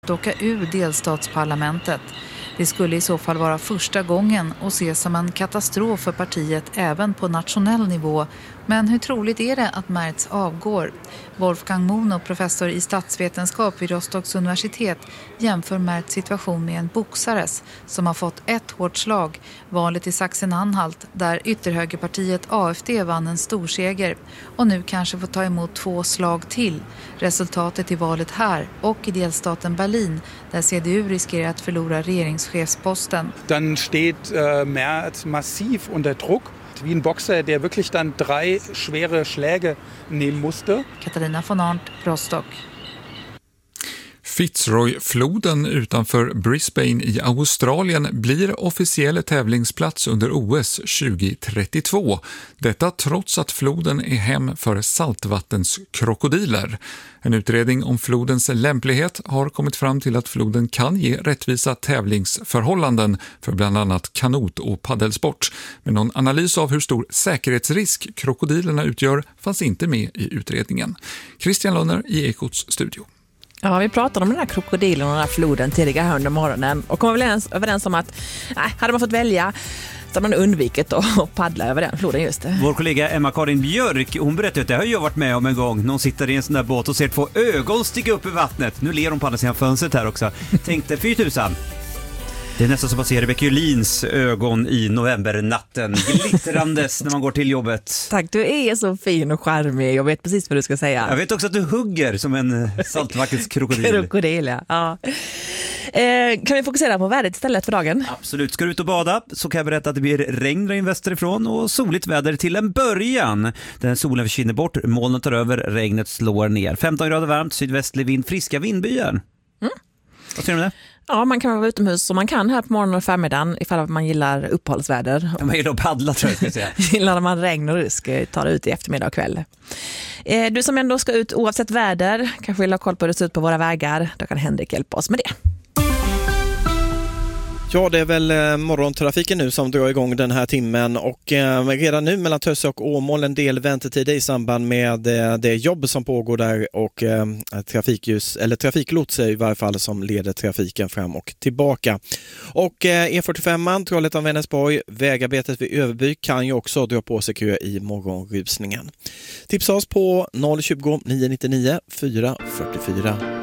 att åka ur delstatsparlamentet. Det skulle i så fall vara första gången och ses som en katastrof för partiet även på nationell nivå. Men hur troligt är det att Merz avgår? Wolfgang Mono, professor i statsvetenskap vid Rostocks universitet, jämför Merz situation med en boxares som har fått ett hårt slag, valet i Sachsen-Anhalt, där ytterhögerpartiet AfD vann en storseger och nu kanske får ta emot 2 slag till. Resultatet i valet här och i delstaten Berlin, där CDU riskerar att förlora regeringschefsposten. Dann steht Merz massiv unter Druck. Wie en boxer, der wirklich dann 3 schwere Schläge nehmen musste. Katarina von Arndt, Rostock. Fitzroy-floden utanför Brisbane i Australien blir officiell tävlingsplats under OS 2032. Detta trots att floden är hem för saltvattenskrokodiller. En utredning om flodens lämplighet har kommit fram till att floden kan ge rättvisa tävlingsförhållanden för bland annat kanot- och paddelsport. Men någon analys av hur stor säkerhetsrisk krokodilerna utgör fanns inte med i utredningen. Christian Lönner i Ekots studio. Ja, vi pratade om den här krokodilen och den här floden tidigare här under morgonen och kom överens om att hade man fått välja så hade man undvikit att paddla över den floden just det. Vår kollega Emma-Karin Björk, hon berättade att det har jag varit med om en gång. Någon sitter i en sån där båt och ser 2 ögon stiga upp i vattnet. Nu ler hon på andra sidan fönstret här också. Tänkte 4000. Det är nästan som att se Rebecca Julins ögon i novembernatten, glittrandes när man går till jobbet. Tack, du är så fin och charmig. Jag vet precis vad du ska säga. Jag vet också att du hugger som en saltvattenskrokodil. Krokodil, ja. Kan vi fokusera på vädret istället för dagen? Absolut. Ska du ut och bada så kan jag berätta att det blir regn in västerifrån och soligt väder till en början. Den solen försvinner bort, molnet tar över, regnet slår ner. 15 grader varmt, sydvästlig vind, friska vindbyar. Vad säger du om det? Ja, man kan vara utomhus som man kan här på morgonen och förmiddagen ifall man gillar uppehållsväder. Ja, man gillar att paddla tror jag ska säga. Gillar man regn och rusk, ta det ut i eftermiddag och kväll. Du som ändå ska ut oavsett väder, kanske vill ha koll på hur det ser ut på våra vägar, då kan Henrik hjälpa oss med det. Ja, det är väl morgontrafiken nu som drar igång den här timmen och redan nu mellan Tösse och Åmål en del väntetider i samband med det jobb som pågår där och trafiklots i varje fall som leder trafiken fram och tillbaka. Och E45 Trollhättan-Vänersborg, vägarbetet vid Överby kan ju också dra på sig kö i morgonrusningen. Tipsa oss på 020 999 444.